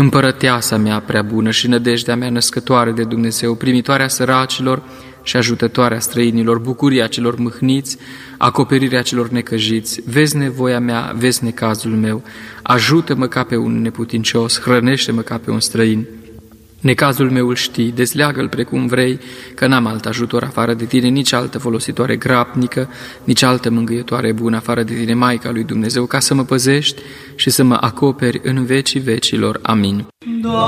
Împărăteasa mea prea bună și nădejdea mea născătoare de Dumnezeu, primitoarea săracilor și ajutătoarea străinilor, bucuria celor mâhniți, acoperirea celor necăjiți, vezi nevoia mea, vezi necazul meu, ajută-mă ca pe un neputincios, hrănește-mă ca pe un străin. Necazul meu îl știi, dezleagă-l precum vrei, că n-am alt ajutor afară de tine, nici altă folositoare grabnică, nici altă mângâietoare bună afară de tine, Maica lui Dumnezeu, ca să mă păzești și să mă acoperi în vecii vecilor. Amin.